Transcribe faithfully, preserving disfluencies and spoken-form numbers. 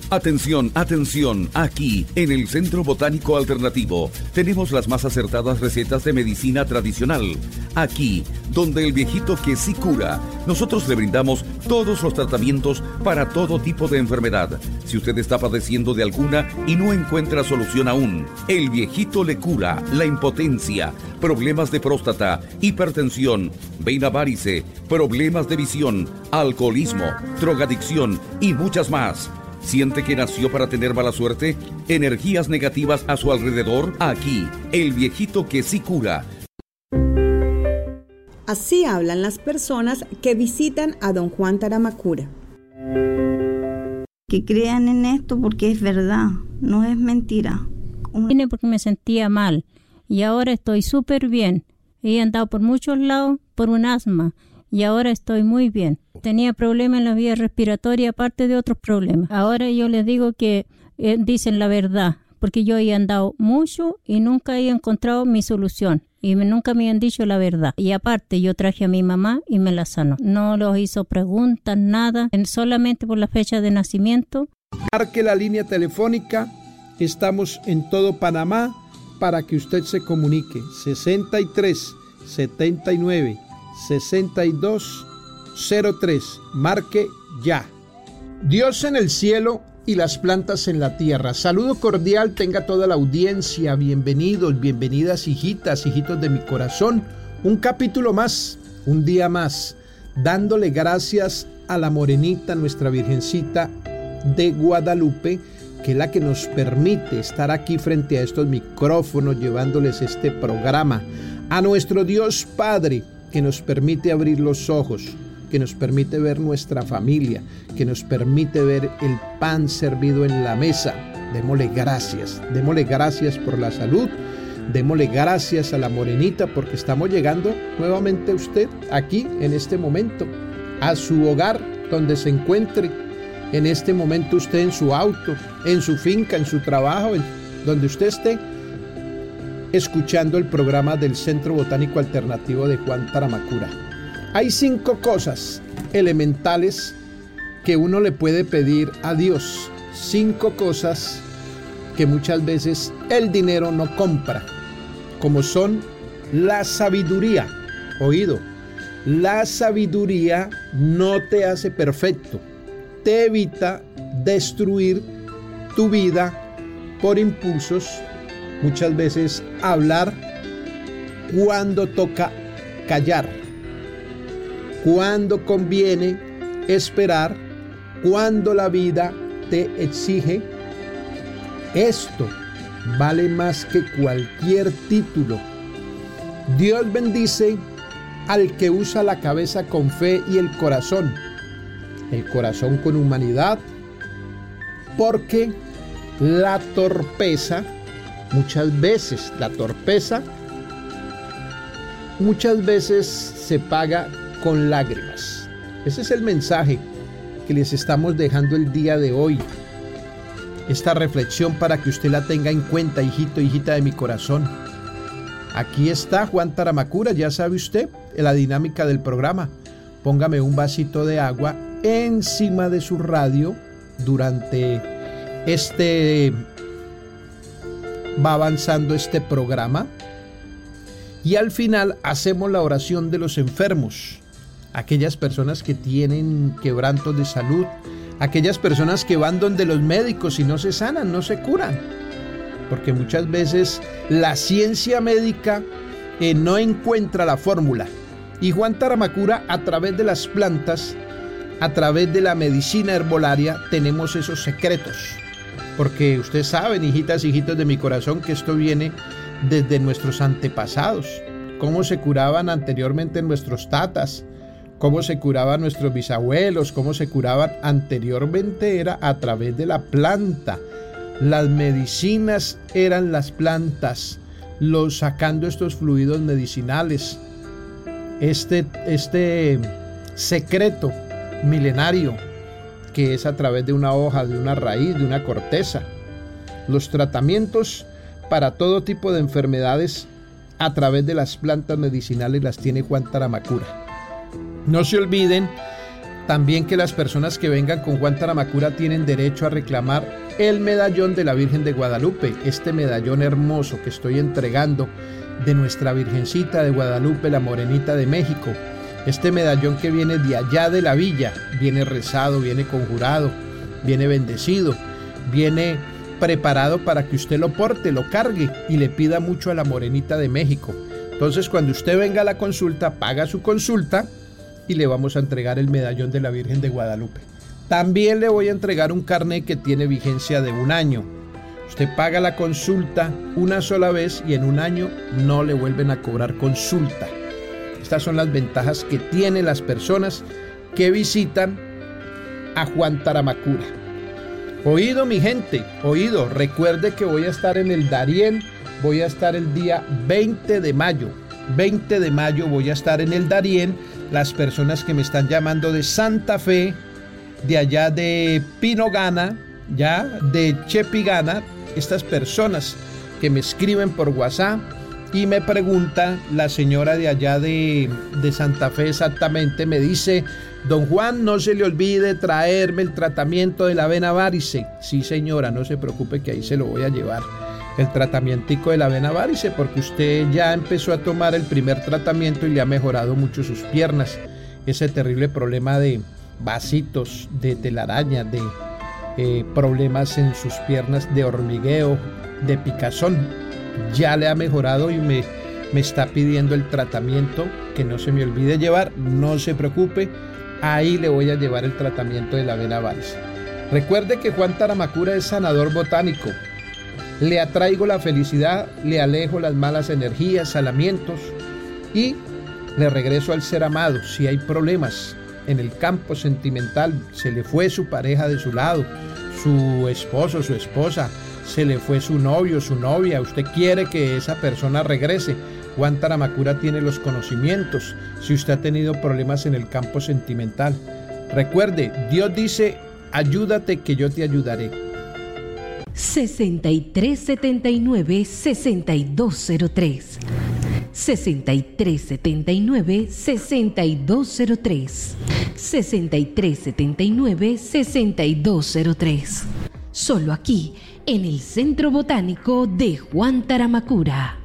Atención, atención, aquí, en el Centro Botánico Alternativo, tenemos las más acertadas recetas de medicina tradicional. Aquí, donde el viejito que sí cura, nosotros le brindamos todos los tratamientos para todo tipo de enfermedad. Si usted está padeciendo de alguna y no encuentra solución aún, el viejito le cura la impotencia, problemas de próstata, hipertensión, vena varice, problemas de visión, alcoholismo, drogadicción y muchas más. ¿Siente que nació para tener mala suerte? ¿Energías negativas a su alrededor? Aquí, el viejito que sí cura. Así hablan las personas que visitan a don Juan Taramacura. Que crean en esto porque es verdad, no es mentira. Vine porque me sentía mal y ahora estoy súper bien. He andado por muchos lados por un asma y ahora estoy muy bien. Tenía problemas en la vía respiratoria aparte de otros problemas. Ahora yo les digo que eh, dicen la verdad, porque yo he andado mucho y nunca he encontrado mi solución. Y me, nunca me han dicho la verdad. Y aparte yo traje a mi mamá y me la sanó. No los hizo preguntas, nada, en, solamente por la fecha de nacimiento. Marque la línea telefónica. Estamos en todo Panamá para que usted se comunique. sesenta y tres, setenta y nueve, sesenta y dos, cero tres. Marque ya. Dios en el cielo y las plantas en la tierra. Saludo cordial tenga toda la audiencia. Bienvenidos, bienvenidas, hijitas, hijitos de mi corazón. Un capítulo más, un día más, dándole gracias a la morenita, nuestra Virgencita de Guadalupe, que es la que nos permite estar aquí frente a estos micrófonos llevándoles este programa. A nuestro Dios Padre, que nos permite abrir los ojos, que nos permite ver nuestra familia, que nos permite ver el pan servido en la mesa. Démosle gracias, démosle gracias por la salud, démosle gracias a la morenita porque estamos llegando nuevamente a usted aquí en este momento, a su hogar donde se encuentre en este momento usted, en su auto, en su finca, en su trabajo, en donde usted esté escuchando el programa del Centro Botánico Alternativo de Juan Taramacura. Hay cinco cosas elementales que uno le puede pedir a Dios. Cinco cosas que muchas veces el dinero no compra, como son la sabiduría. Oído, la sabiduría no te hace perfecto, te evita destruir tu vida por impulsos. Muchas veces hablar cuando toca callar, cuando conviene esperar, cuando la vida te exige. Esto vale más que cualquier título. Dios bendice al que usa la cabeza con fe y el corazón, el corazón con humanidad, porque la torpeza, muchas veces la torpeza, muchas veces se paga con lágrimas. Ese es el mensaje que les estamos dejando el día de hoy. Esta reflexión para que usted la tenga en cuenta, hijito, hijita de mi corazón. Aquí está Juan Taramacura, ya sabe usted, la dinámica del programa. Póngame un vasito de agua encima de su radio durante este... va avanzando este programa. Y al final hacemos la oración de los enfermos. Aquellas personas que tienen quebrantos de salud, aquellas personas que van donde los médicos y no se sanan, no se curan, porque muchas veces la ciencia médica eh, no encuentra la fórmula. Y Juan Taramacura, a través de las plantas, a través de la medicina herbolaria, tenemos esos secretos, porque ustedes saben, hijitas, hijitos de mi corazón, que esto viene desde nuestros antepasados, cómo se curaban anteriormente nuestros tatas, cómo se curaban nuestros bisabuelos, cómo se curaban anteriormente, era a través de la planta. Las medicinas eran las plantas, los sacando estos fluidos medicinales. Este, este secreto milenario que es a través de una hoja, de una raíz, de una corteza. Los tratamientos para todo tipo de enfermedades a través de las plantas medicinales las tiene Juan Taramacura. No se olviden También que las personas que vengan con Juan Taramacura tienen derecho a reclamar el medallón de la Virgen de Guadalupe, este medallón hermoso que estoy entregando de nuestra Virgencita de Guadalupe, la Morenita de México. Este medallón que viene de allá de la villa, viene rezado, viene conjurado, viene bendecido, viene preparado para que usted lo porte, lo cargue y le pida mucho a la Morenita de México. Entonces, cuando usted venga a la consulta, paga su consulta y le vamos a entregar el medallón de la Virgen de Guadalupe. También le voy a entregar un carnet que tiene vigencia de un año. Usted paga la consulta una sola vez y en un año no le vuelven a cobrar consulta. Estas son las ventajas que tienen las personas que visitan a Juan Taramacura. Oído, mi gente, oído. Recuerde que voy a estar en el Darién, voy a estar el día veinte de mayo. veinte de mayo voy a estar en el Darién. Las personas que me están llamando de Santa Fe, de allá de Pinogana, ya de Chepigana, estas personas que me escriben por WhatsApp y me pregunta, la señora de allá de, de Santa Fe exactamente, me dice: don Juan, no se le olvide traerme el tratamiento de la vena varice. Sí, señora, no se preocupe que ahí se lo voy a llevar, el tratamientico de la vena varice, porque usted ya empezó a tomar el primer tratamiento y le ha mejorado mucho sus piernas. Ese terrible problema de vasitos, de telaraña, de eh, problemas en sus piernas, de hormigueo, de picazón, ya le ha mejorado y me, me está pidiendo el tratamiento que no se me olvide llevar. No se preocupe, ahí le voy a llevar el tratamiento de la vena varice. Recuerde que Juan Taramacura es sanador botánico. Le atraigo la felicidad, le alejo las malas energías, salamientos y le regreso al ser amado. Si hay problemas en el campo sentimental, se le fue su pareja de su lado, su esposo, su esposa, se le fue su novio, su novia, usted quiere que esa persona regrese, Juan Taramacura tiene los conocimientos. Si usted ha tenido problemas en el campo sentimental, recuerde, Dios dice: ayúdate que yo te ayudaré. sesenta y tres setenta y nueve, sesenta y dos cero tres. sesenta y tres setenta y nueve, sesenta y dos cero tres. sesenta y tres setenta y nueve, sesenta y dos cero tres. Solo aquí, en el Centro Botánico de Juan Taramacura.